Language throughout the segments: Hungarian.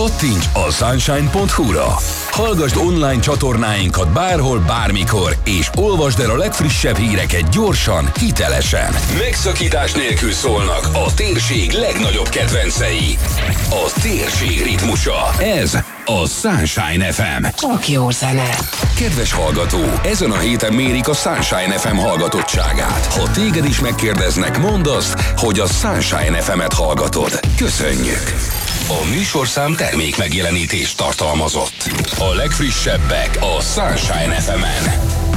Kattints a sunshine.hu-ra. Hallgasd online csatornáinkat bárhol, bármikor, és olvasd el a legfrissebb híreket gyorsan, hitelesen. Megszakítás nélkül szólnak a térség legnagyobb kedvencei. A térség ritmusa. Ez a Sunshine FM. Csak jó zene. Kedves hallgató, ezen a héten mérik a Sunshine FM hallgatottságát. Ha téged is megkérdeznek, mondd azt, hogy a Sunshine FM-et hallgatod. Köszönjük! A műsorszám termék megjelenítést tartalmazott. A legfrissebbek a Sunshine FM-en.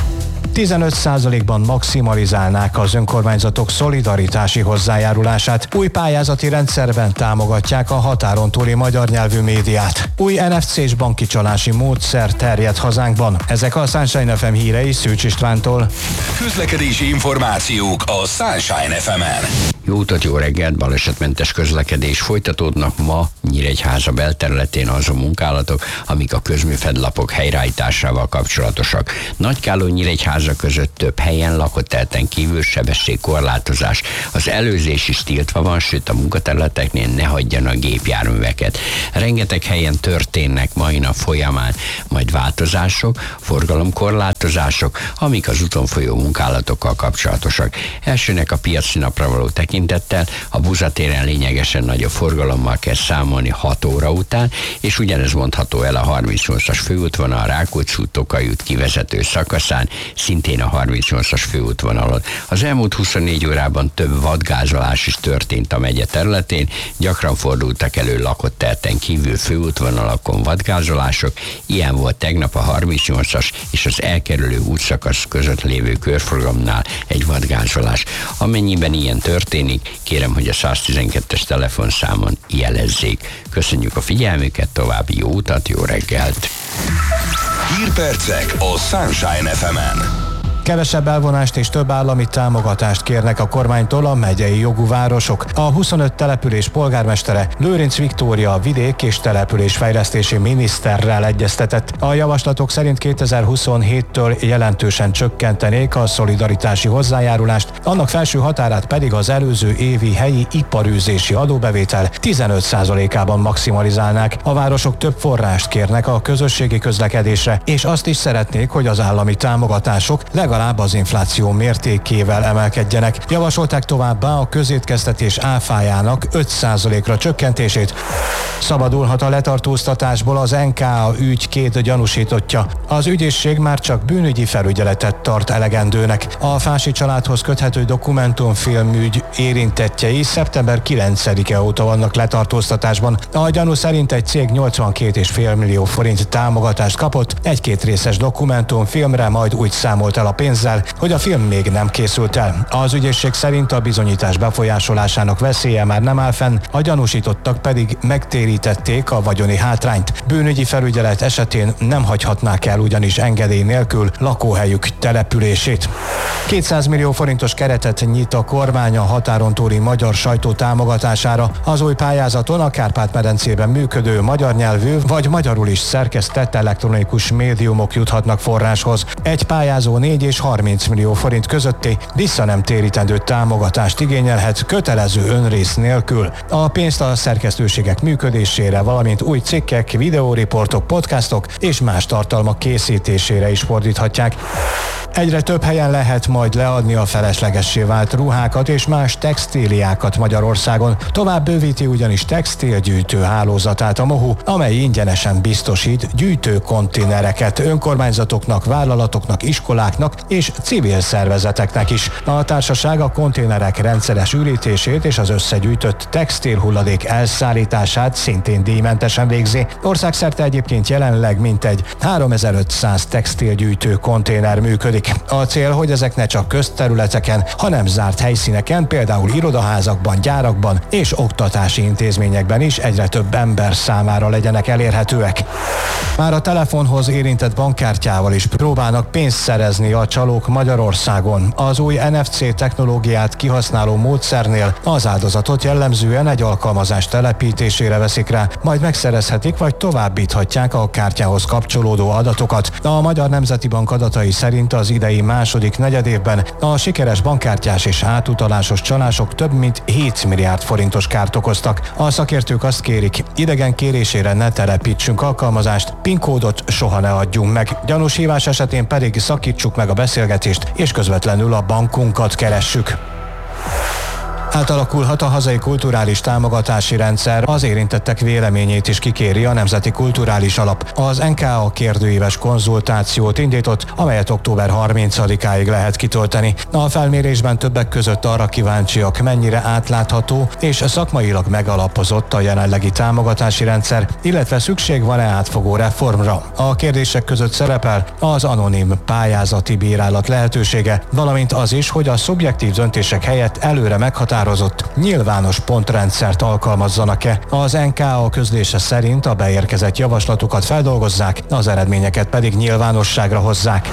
15%-ban maximalizálnák az önkormányzatok szolidaritási hozzájárulását. Új pályázati rendszerben támogatják a határon túli magyar nyelvű médiát. Új NFC-s banki csalási módszer terjed hazánkban. Ezek a Sunshine FM hírei Szűcs Istvántól. Közlekedési információk a Sunshine FM-en. Jó utat, jó reggelt, balesetmentes közlekedés folytatódnak ma Nyíregyháza belterületén azon munkálatok, amik a közműfedlapok helyreállításával kapcsolatosak. Nagykálló-Nyíregyháza között több helyen lakott területen kívül sebességkorlátozás. Az előzés is tiltva van, sőt a munkaterületeknél ne hagyjanak gépjárműveket. Rengeteg helyen történnek mai nap folyamán majd változások, forgalomkorlátozások, amik az úton folyó munkálatokkal kapcsolatosak. Elsőnek a piaci napra való tekintettel a Buzatéren lényegesen nagyobb forgalommal kell számolni 6 óra után, és ugyanez mondható el a 38-as főútvonal a Rákóczi út Tokaj út kivezető szakaszán, szintén a 38-as főútvonalon. Az elmúlt 24 órában több vadgázolás is történt a megye területén, gyakran fordultak elő lakott területen kívül főútvonalakon vadgázolások, ilyen volt tegnap a 38-as és az elkerülő útszakasz között lévő körforgalomnál egy vadgázolás. Amennyiben ilyen történik, kérem, hogy a 112-es telefonszámon jelezzék. Köszönjük a figyelmüket, további jó utat, jó reggelt! Hírpercek a Sunshine FM-en. Kevesebb elvonást és több állami támogatást kérnek a kormánytól a megyei jogú városok. A 25 település polgármestere Lőrinc Viktória a vidék- és településfejlesztési miniszterrel egyeztetett. A javaslatok szerint 2027-től jelentősen csökkentenék a szolidaritási hozzájárulást, annak felső határát pedig az előző évi helyi iparűzési adóbevétel 15%-ában maximalizálnák. A városok több forrást kérnek a közösségi közlekedésre, és azt is szeretnék, hogy az állami támogatások legalább az infláció mértékével emelkedjenek. Javasolták továbbá a közétkeztetés áfájának 5%-ra csökkentését. Szabadulhat a letartóztatásból az NKA ügy 2 gyanúsítottja. Az ügyészség már csak bűnügyi felügyeletet tart elegendőnek. A Fási családhoz köthető dokumentumfilmügy érintettjei szeptember 9-e óta vannak letartóztatásban. A gyanú szerint egy cég 82,5 millió forint támogatást kapott egy-két részes dokumentumfilmre, majd úgy számolt el a pénzzel, hogy a film még nem készült el. Az ügyészség szerint a bizonyítás befolyásolásának veszélye már nem áll fenn, a gyanúsítottak pedig megtérítették a vagyoni hátrányt. Bűnügyi felügyelet esetén nem hagyhatnák el ugyanis engedély nélkül lakóhelyük települését. 200 millió forintos keretet nyit a kormány a határon túli magyar sajtó támogatására. Az új pályázaton a Kárpát-medencében működő magyar nyelvű vagy magyarul is szerkesztett elektronikus médiumok juthatnak forráshoz. Egy pályázó 4 és 30 millió forint közötti vissza nem térítendő támogatást igényelhet kötelező önrész nélkül. A pénzt a szerkesztőségek működésére, valamint új cikkek, videóriportok, podcastok és más tartalmak készítésére is fordíthatják. Egyre több helyen lehet majd leadni a feleslegessé vált ruhákat és más textíliákat Magyarországon. Tovább bővíti ugyanis textilgyűjtő hálózatát a MOHU, amely ingyenesen biztosít gyűjtőkonténereket önkormányzatoknak, vállalatoknak, iskoláknak és civil szervezeteknek is. A társaság a konténerek rendszeres ürítését és az összegyűjtött textilhulladék elszállítását szintén díjmentesen végzi. Országszerte egyébként jelenleg mintegy 3500 textilgyűjtő konténer működik. A cél, hogy ezek ne csak közterületeken, hanem zárt helyszíneken, például irodaházakban, gyárakban és oktatási intézményekben is egyre több ember számára legyenek elérhetőek. Már a telefonhoz érintett bankkártyával is próbálnak pénzt szerezni a csalók Magyarországon. Az új NFC technológiát kihasználó módszernél az áldozatot jellemzően egy alkalmazás telepítésére veszik rá, majd megszerezhetik vagy továbbíthatják a kártyához kapcsolódó adatokat. A Magyar Nemzeti Bank adatai szerint az idei második negyedévben a sikeres bankkártyás és átutalásos csalások több mint 7 milliárd forintos kárt okoztak. A szakértők azt kérik, idegen kérésére ne telepítsünk alkalmazást, PIN kódot soha ne adjunk meg, gyanús hívás esetén pedig szakítsuk meg a beszélgetést és közvetlenül a bankunkat keressük. Átalakulhat a hazai kulturális támogatási rendszer, az érintettek véleményét is kikéri a Nemzeti Kulturális Alap. Az NKA kérdőíves konzultációt indított, amelyet október 30-áig lehet kitölteni. A felmérésben többek között arra kíváncsiak, mennyire átlátható és szakmailag megalapozott a jelenlegi támogatási rendszer, illetve szükség van-e átfogó reformra. A kérdések között szerepel az anonim pályázati bírálat lehetősége, valamint az is, hogy a szubjektív döntések helyett előre meghatározott nyilvános pontrendszert alkalmazzanak-e. Az NKA közlése szerint a beérkezett javaslatokat feldolgozzák, az eredményeket pedig nyilvánosságra hozzák.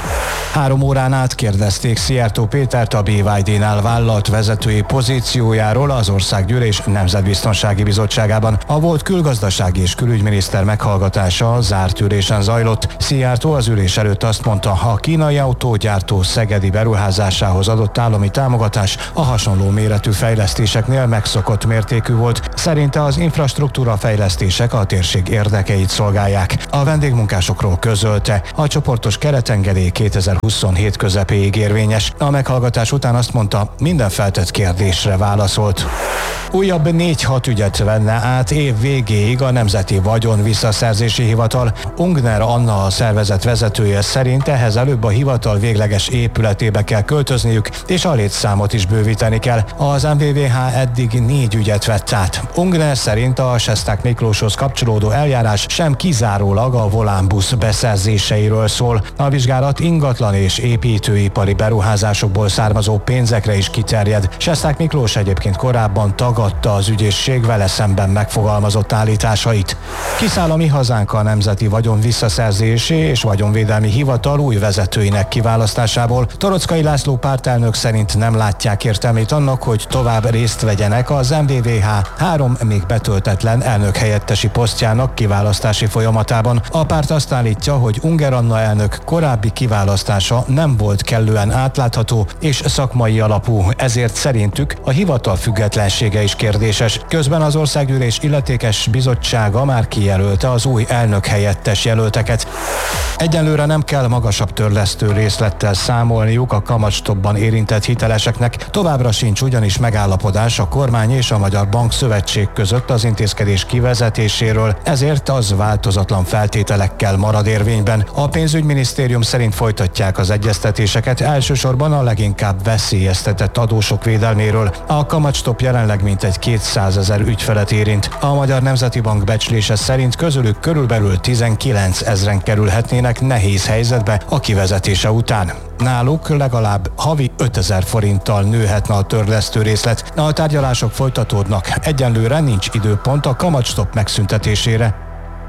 3 órán át kérdezték Szijjártó Pétert a BYD-nál vállalt vezetői pozíciójáról az Országgyűlés Nemzetbiztonsági Bizottságában. A volt külgazdasági és külügyminiszter meghallgatása zárt ülésen zajlott. Szijjártó az ülés előtt azt mondta, a kínai autógyártó szegedi beruházásához adott állami támogatás a hasonló méretű fejlesztéseknél megszokott mértékű volt. Szerinte az infrastruktúra fejlesztések a térség érdekeit szolgálják. A vendégmunkásokról közölte, a csoportos keretengedély 2027 közepéig érvényes. A meghallgatás után azt mondta, minden feltett kérdésre válaszolt. Újabb 4-6 ügyet venne át év végéig a Nemzeti Vagyon Visszaszerzési Hivatal. Ungner Anna, a szervezet vezetője szerint ehhez előbb a hivatal végleges épületébe kell költözniük, és a létszámot is bővíteni kell. Az MVVH eddig 4 ügyet vett át. Ungner szerint a Sesták Miklóshoz kapcsolódó eljárás sem kizárólag a Volánbusz beszerzéseiről szól. A vizsgálat ingatlan és építőipari beruházásokból származó pénzekre is kiterjed. Sesták Miklós egyébként korábban tagadta az ügyészség vele szemben megfogalmazott állításait. Kiszáll a Mi Hazánk a Nemzeti Vagyon Visszaszerzési és Vagyonvédelmi Hivatal új vezetőinek kiválasztásából. Torockai László pártelnök szerint nem látják értelmét annak, hogy tovább részt vegyenek az MVVH 3 még betöltetlen elnökhelyettesi posztjának kiválasztási folyamatában. A párt azt állítja, hogy Ungner Anna elnök korábbi kiválasztása nem volt kellően átlátható és szakmai alapú, ezért szerintük a hivatal függetlensége is kérdéses. Közben az Országgyűlés illetékes bizottsága már kijelölte az új elnökhelyettes jelölteket. Egyenlőre nem kell magasabb törlesztő részlettel számolniuk a kamatstoppban érintett hiteleseknek, továbbra sincs ugyanis megállapodás a kormány és a Magyar Bankszövetség között az intézkedés kivezetéséről, ezért az változatlan feltételekkel marad érvényben. A pénzügyminisztérium szerint folytatják az egyeztetéseket, elsősorban a leginkább veszélyeztetett adósok védelméről. A kamatstopp jelenleg mintegy 200 000 ügyfelet érint. A Magyar Nemzeti Bank becslése szerint közülük körülbelül 19 000-en kerülhetnének nehéz helyzetbe a kivezetése után. Náluk legalább havi 5000 forinttal nőhetne a törlesztő részlet. A tárgyalások folytatódnak. Egyenlőre nincs időpont a kamatstopp megszüntetésére.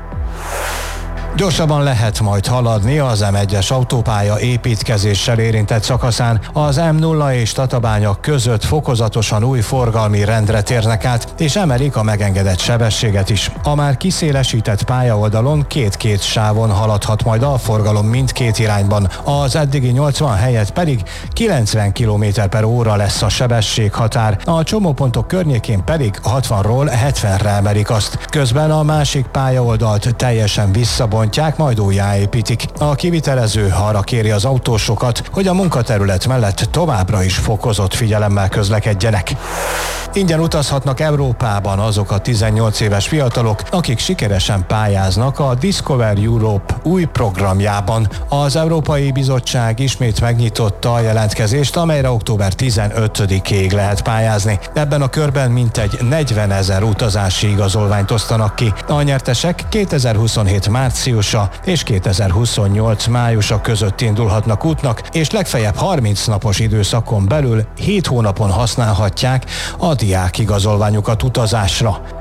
Gyorsabban lehet majd haladni az M1-es autópálya építkezéssel érintett szakaszán. Az M0 és Tatabánya között fokozatosan új forgalmi rendre térnek át, és emelik a megengedett sebességet is. A már kiszélesített pályaoldalon 2 sávon haladhat majd a forgalom mindkét irányban. Az eddigi 80 helyett pedig 90 km/h lesz a sebességhatár. A csomópontok környékén pedig 60-ról 70-re emelik azt. Közben a másik pályaoldalt teljesen visszabontják, majd újjáépítik. A kivitelező arra kéri az autósokat, hogy a munkaterület mellett továbbra is fokozott figyelemmel közlekedjenek. Ingyen utazhatnak Európában azok a 18 éves fiatalok, akik sikeresen pályáznak a Discover Europe új programjában. Az Európai Bizottság ismét megnyitotta a jelentkezést, amelyre október 15-ig lehet pályázni. Ebben a körben mintegy 40 000 utazási igazolványt osztanak ki. A nyertesek 2027 márciusa és 2028 májusa között indulhatnak útnak, és legfeljebb 30 napos időszakon belül 7 hónapon használhatják a diákigazolványukat utazásra.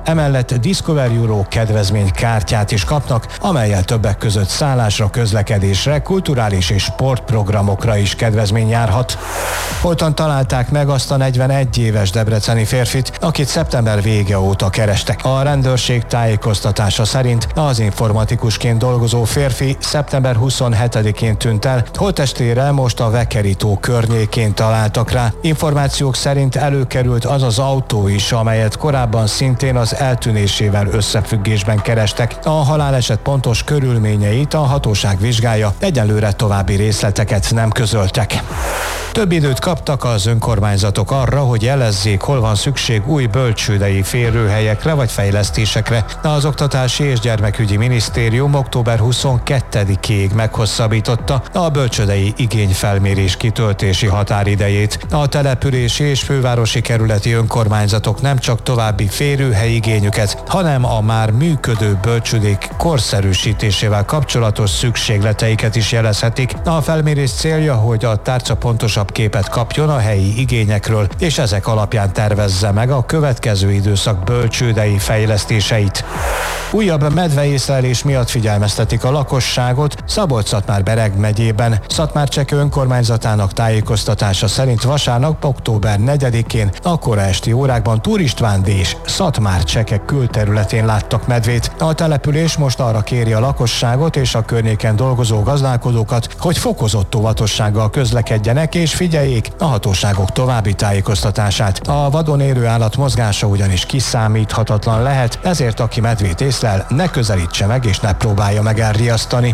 Emellett Discover Euro kedvezménykártyát is kapnak, amellyel többek között szállásra, közlekedésre, kulturális és sportprogramokra is kedvezmény járhat. Holtan találták meg azt a 41 éves debreceni férfit, akit szeptember vége óta kerestek. A rendőrség tájékoztatása szerint az informatikusként dolgozó férfi szeptember 27-én tűnt el, holttestére most a Vekerító környékén találtak rá. Információk szerint előkerült az az autó is, amelyet korábban szintén az eltűnésével összefüggésben kerestek. A haláleset pontos körülményeit a hatóság vizsgálja, egyelőre további részleteket nem közöltek. Több időt kaptak az önkormányzatok arra, hogy jelezzék, hol van szükség új bölcsődei férőhelyekre vagy fejlesztésekre. Az Oktatási és Gyermekügyi Minisztérium október 22-ig meghosszabbította a bölcsődei igényfelmérés kitöltési határidejét. A települési és fővárosi kerületi önkormányzatok nem csak további férőhelyigényüket, hanem a már működő bölcsődék korszerűsítésével kapcsolatos szükségleteiket is jelezhetik. A felmérés célja, hogy a tárca pontosabb képet kapjon a helyi igényekről, és ezek alapján tervezze meg a következő időszak bölcsődei fejlesztéseit. Újabb medveészlelés miatt figyelmeztetik a lakosságot Szabolcs-Szatmár-Bereg megyében. Szatmár-Csekő önkormányzatának tájékoztatása szerint vasárnap, október 4-én a kora esti órákban Túr István és Szatmár-Cseke külterületén láttak medvét. A település most arra kéri a lakosságot és a környéken dolgozó gazdálkodókat, hogy fokozott óvatossággal közlekedjenek és figyeljék a hatóságok további tájékoztatását. A vadon élő állat mozgása ugyanis kiszámíthatatlan lehet, ezért aki medvét észlel, ne közelítse meg és ne próbálja meg elriasztani.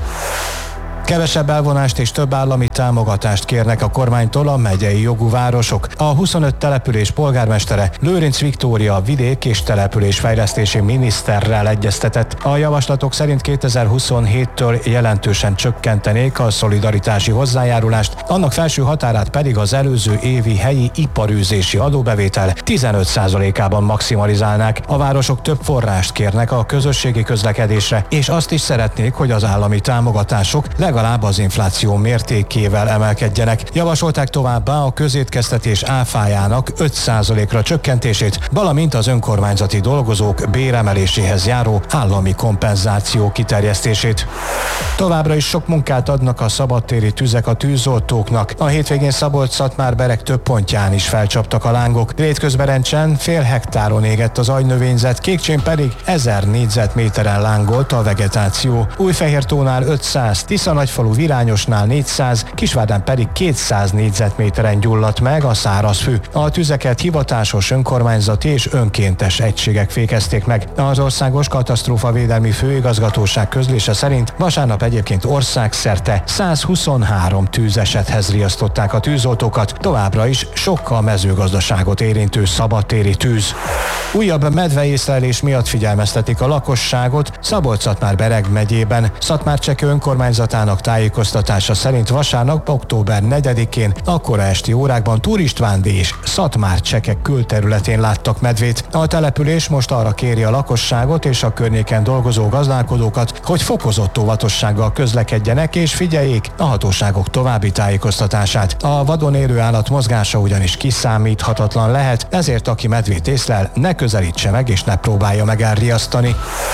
Kevesebb elvonást és több állami támogatást kérnek a kormánytól a megyei jogú városok. A 25 település polgármestere Lőrinc Viktória vidék- és településfejlesztési miniszterrel egyeztetett. A javaslatok szerint 2027-től jelentősen csökkentenék a szolidaritási hozzájárulást, annak felső határát pedig az előző évi helyi iparűzési adóbevétel 15%-ában maximalizálnák. A városok több forrást kérnek a közösségi közlekedésre, és azt is szeretnék, hogy az állami támogatások legalább az infláció mértékével emelkedjenek. Javasolták továbbá a közétkeztetés áfájának 5%-ra csökkentését, valamint az önkormányzati dolgozók béremeléséhez járó állami kompenzáció kiterjesztését. Továbbra is sok munkát adnak a szabadtéri tüzek a tűzoltóknak. A hétvégén Szabolcs-Szatmár-Bereg több pontján is felcsaptak a lángok. Rétközberencsen fél hektáron égett az agynövényzet, Kékcsén pedig 1000 négyzetméteren lángolt a vegetáció. Újfehértónál 500, Tisza-Nagyfalu Virányosnál 400, Kisvárdán pedig 200 négyzetméteren gyulladt meg a szárazfű. A tüzeket hivatásos önkormányzati és önkéntes egységek fékezték meg. Az Országos Katasztrófavédelmi Főigazgatóság közlése szerint vasárnap egyébként országszerte 123 tűzesethez riasztották a tűzoltókat, továbbra is sok a mezőgazdaságot érintő szabadtéri tűz. Újabb medveészlelés miatt figyelmeztetik a lakosságot Szabolcs-Szatmár-Bereg megyében. Szatmár-Csekő önkormányzatának tájékoztatása szerint vasárnap, október 4-én a kora esti órákban Túr István és Szatmár-Cseke külterületén láttak medvét. A település most arra kéri a lakosságot és a környéken dolgozó gazdálkodókat, hogy fokozott óvatossággal közlekedjenek és figyeljék a hatóságok további tájékoztatását. A vadon élő állat mozgása ugyanis kiszámíthatatlan lehet, ezért aki medvét észlel, ne közelítse meg és ne próbálja meg elriasztani.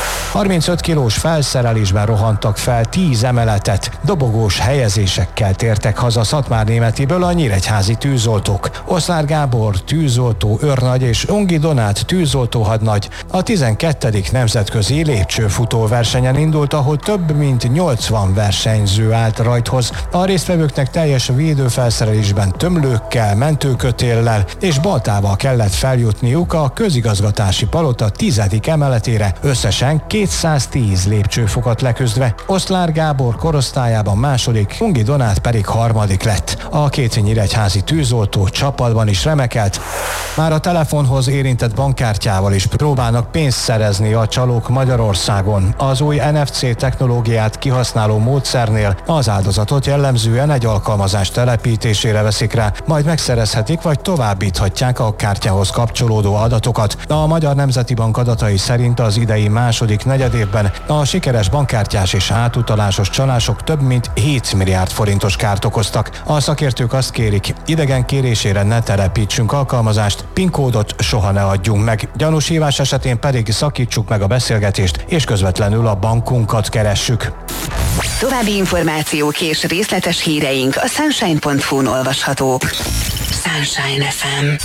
35 kilós felszerelésben rohantak fel 10 emeletet, dobogós helyezésekkel tértek haza Szatmárnémetiből a nyíregyházi tűzoltók. Oszlár Gábor tűzoltó őrnagy és Ungi Donát tűzoltó hadnagy a 12. nemzetközi lépcsőfutó versenyen indult, ahol több mint 80 versenyző állt rajthoz. A résztvevőknek teljes védőfelszerelésben tömlőkkel, mentőkötéllel és baltával kellett feljutniuk a közigazgatási palota 10. emeletére, összesen 210 lépcsőfokat leküzdve. Oszlár Gábor korosztályában második, Ungi Donát pedig harmadik lett. A két nyíregyházi tűzoltó csapatban is remekelt. Már a telefonhoz érintett bankkártyával is próbálnak pénzt szerezni a csalók Magyarországon. Az új NFC technológiát kihasználó módszernél az áldozatot jellemzően egy alkalmazás telepítésére veszik rá, majd megszerezhetik vagy továbbíthatják a kártyához kapcsolódó adatokat. A Magyar Nemzeti Bank adatai szerint az idei második negyedévben a sikeres bankkártyás és átutalásos csalások több mint 7 milliárd forintos kárt okoztak. A szakértők azt kérik, idegen kérésére ne telepítsünk alkalmazást, PIN kódot soha ne adjunk meg, gyanús hívás esetén pedig szakítsuk meg a beszélgetést és közvetlenül a bankunkat keressük. További információk és részletes híreink a sunshine.hu-n olvashatók. Sunshine FM.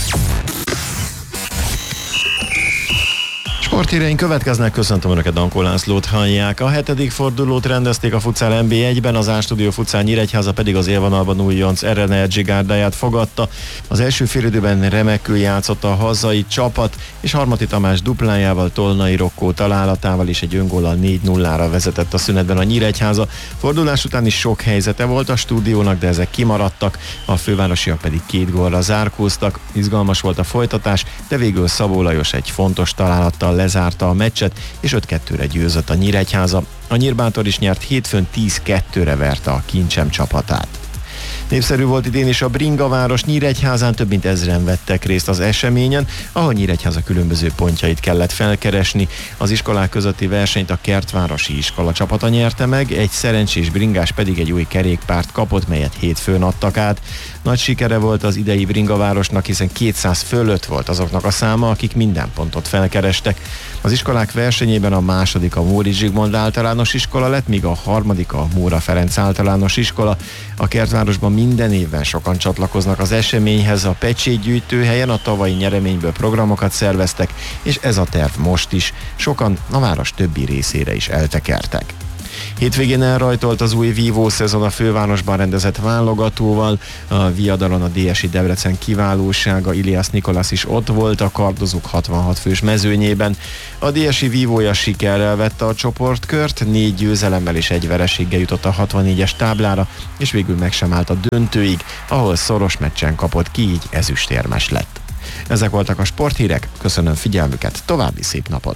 Sporthíreink következnek, köszöntöm Önöket, Dankó Lászlót hallják. A 7. fordulót rendezték a Futsal NB1-ben, az A-Studio Futsal Nyíregyháza pedig az élvonalban újonc Energy gárdáját fogadta. Az első félidőben remekül játszott a hazai csapat, és Harmati Tamás duplájával, Tolnai Rokkó találatával is egy öngóllal 4-0-ra vezetett a szünetben a Nyíregyháza. Fordulás után is sok helyzete volt a stúdiónak, de ezek kimaradtak, a fővárosiak pedig 2 gólra zárkóztak. Izgalmas volt a folytatás, de végül Szabó Lajos egy fontos találattal lezárta a meccset, és 5-2-re győzött a Nyíregyháza. A Nyírbátor is nyert, hétfőn 10-2-re verte a Kincsem csapatát. Népszerű volt idén is a Bringaváros, Nyíregyházán több mint 1000-en vettek részt az eseményen, ahol Nyíregyháza különböző pontjait kellett felkeresni. Az iskolák közötti versenyt a Kertvárosi iskola csapata nyerte meg, egy szerencsés bringás pedig egy új kerékpárt kapott, melyet hétfőn adtak át. Nagy sikere volt az idei Bringavárosnak, hiszen 200 fölött volt azoknak a száma, akik minden pontot felkerestek. Az iskolák versenyében a második a Móricz Zsigmond általános iskola lett, míg a harmadik a Móra Ferenc általános iskola. A Kertvárosban minden évben sokan csatlakoznak az eseményhez, a pecsétgyűjtőhelyen a tavalyi nyereményből programokat szerveztek, és ez a terv most is. Sokan a város többi részére is eltekertek. Hétvégén elrajtolt az új vívó szezon a fővárosban rendezett válogatóval. A viadalon a DSI Debrecen kiválósága, Ilias Nikolász is ott volt a kardozók 66 fős mezőnyében. A DSI vívója sikerrel vette a csoportkört, 4 győzelemmel és 1 vereséggel jutott a 64-es táblára, és végül meg sem állt a döntőig, ahol szoros meccsen kapott ki, így ezüstérmes lett. Ezek voltak a sporthírek, köszönöm figyelmüket, további szép napot!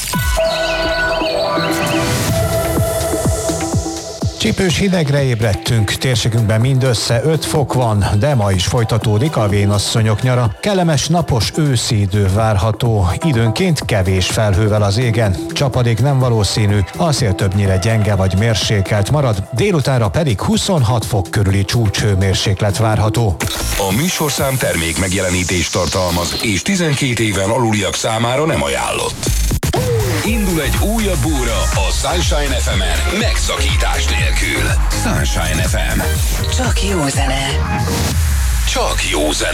Csípős hidegre ébredtünk, térségünkben mindössze 5 fok van, de ma is folytatódik a vénasszonyok nyara. Kellemes napos őszi idő várható, időnként kevés felhővel az égen, csapadék nem valószínű, a szél többnyire gyenge vagy mérsékelt marad, délutánra pedig 26 fok körüli csúcshőmérséklet várható. A műsorszám termék megjelenítést tartalmaz, és 12 éven aluliak számára nem ajánlott. Indul egy újabb óra a Sunshine FM-en, megszakítás nélkül. Sunshine FM. Csak jó zene. Csak jó zene.